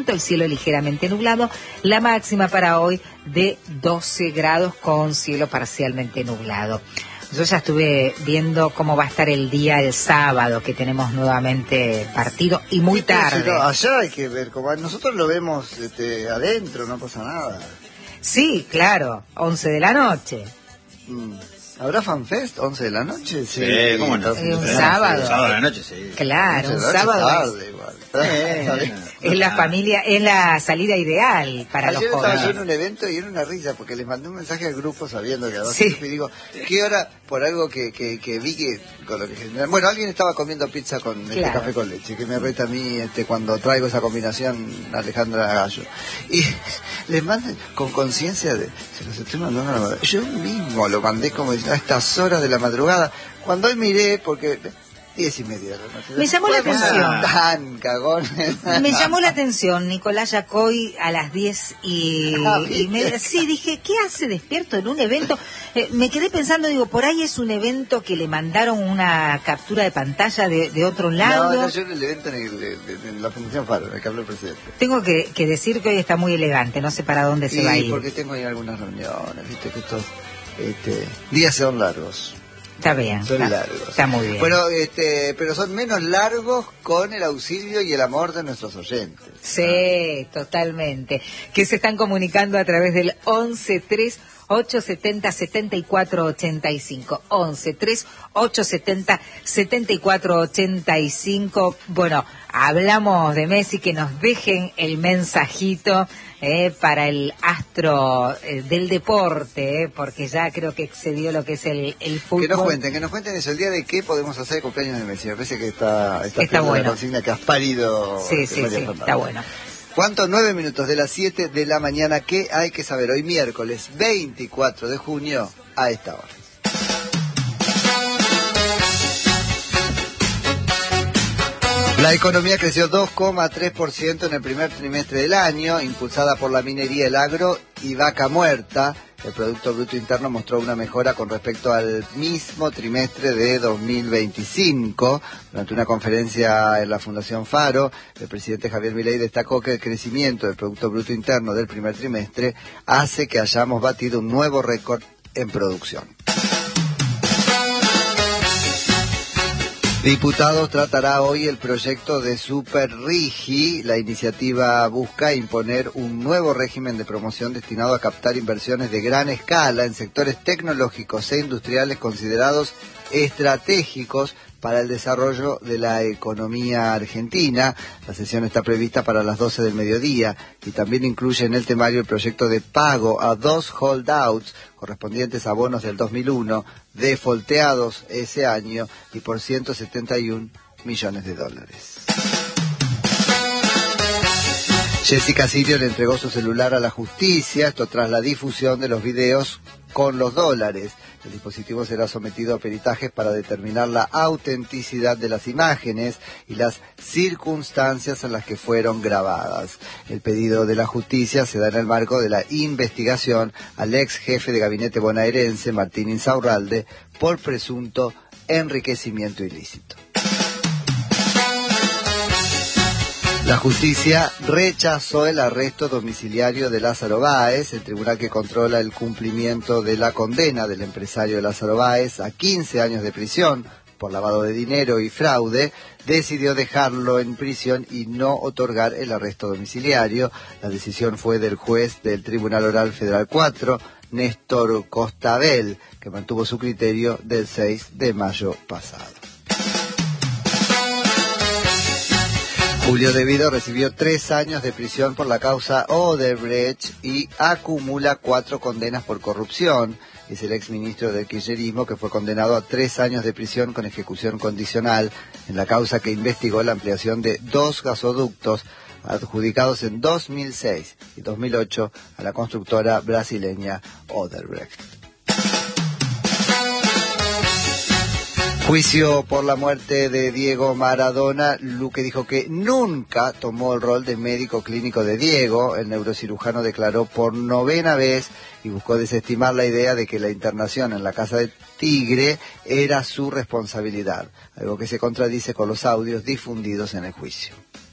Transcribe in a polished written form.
30%, el cielo ligeramente nublado, la máxima para hoy de 12 grados con cielo parcialmente nublado. Yo ya estuve viendo cómo va a estar el día el sábado, que tenemos nuevamente partido y muy tarde. Pero allá hay que ver, como nosotros lo vemos adentro, no pasa nada. Sí, claro, 11 de la noche. ¿Habrá FanFest 11 de la noche? Sí, ¿cómo no? Un sábado. Un sábado de la noche, sí. Claro, un sábado. Tarde, igual. Es la familia, es la salida ideal para Ayer los jóvenes. estaba yo en un evento y era una risa porque les mandé un mensaje al grupo sabiendo que Sí. y digo, ¿qué hora? Por algo que vi que con lo que general. Bueno, alguien estaba comiendo pizza con café con leche, que me reta a mí cuando traigo esa combinación Alejandra Gallo. Y les mandé con conciencia de, se los estoy mandando a la madrugada. Yo mismo lo mandé como a estas horas de la madrugada. Cuando hoy miré, porque 10:30 de la noche. Me llamó la atención. Tan cagón. Me llamó la atención Nicolás Yacoy a las 10:30. Sí, dije, ¿qué hace despierto en un evento? Me quedé pensando, digo, por ahí es un evento que le mandaron una captura de pantalla de otro lado. No, yo en el evento en la Fundación Faro, en el que habló el presidente. Tengo que decir que hoy está muy elegante, no sé para dónde se va a ir. Porque tengo ahí algunas reuniones, viste que estos días son largos. Está bien. Son largos. Está muy bien. Bueno, pero son menos largos con el auxilio y el amor de nuestros oyentes. Sí, totalmente. Que se están comunicando a través del 11-3-870-7485. 11-3-870-7485. Bueno, hablamos de Messi, que nos dejen el mensajito para el astro del deporte, porque ya creo que excedió lo que es el fútbol. Que nos cuenten eso, el día de qué podemos hacer el cumpleaños de Messi. Me parece que está bueno. La consigna que has parido. Sí, está bueno. ¿Cuánto? 9 minutos de las 7 de la mañana. ¿Qué hay que saber hoy miércoles 24 de junio a esta hora? La economía creció 2,3% en el primer trimestre del año, impulsada por la minería, el agro y vaca muerta. El Producto Bruto Interno mostró una mejora con respecto al mismo trimestre de 2025. Durante una conferencia en la Fundación Faro, el presidente Javier Milei destacó que el crecimiento del Producto Bruto Interno del primer trimestre hace que hayamos batido un nuevo récord en producción. Diputados tratará hoy el proyecto de Super Rigi. La iniciativa busca imponer un nuevo régimen de promoción destinado a captar inversiones de gran escala en sectores tecnológicos e industriales considerados estratégicos para el desarrollo de la economía argentina. La sesión está prevista para las 12 del mediodía y también incluye en el temario el proyecto de pago a 2 holdouts correspondientes a bonos del 2001, defolteados ese año y por $171 millones. Jessica Sirio le entregó su celular a la justicia, esto tras la difusión de los videos con los dólares. El dispositivo será sometido a peritajes para determinar la autenticidad de las imágenes y las circunstancias en las que fueron grabadas. El pedido de la justicia se da en el marco de la investigación al ex jefe de gabinete bonaerense, Martín Insaurralde, por presunto enriquecimiento ilícito. La justicia rechazó el arresto domiciliario de Lázaro Báez. El tribunal que controla el cumplimiento de la condena del empresario Lázaro Báez a 15 años de prisión por lavado de dinero y fraude, decidió dejarlo en prisión y no otorgar el arresto domiciliario. La decisión fue del juez del Tribunal Oral Federal 4, Néstor Costabel, que mantuvo su criterio del 6 de mayo pasado. Julio De Vido recibió 3 años de prisión por la causa Odebrecht y acumula 4 condenas por corrupción. Es el exministro del kirchnerismo que fue condenado a 3 años de prisión con ejecución condicional en la causa que investigó la ampliación de 2 gasoductos adjudicados en 2006 y 2008 a la constructora brasileña Odebrecht. Juicio por la muerte de Diego Maradona. Luque dijo que nunca tomó el rol de médico clínico de Diego. El neurocirujano declaró por 9ª vez y buscó desestimar la idea de que la internación en la casa de Tigre era su responsabilidad, algo que se contradice con los audios difundidos en el juicio.